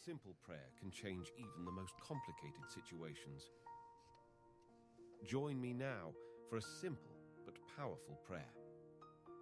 simple prayer can change even the most complicated situations. Join me now for a simple but powerful prayer.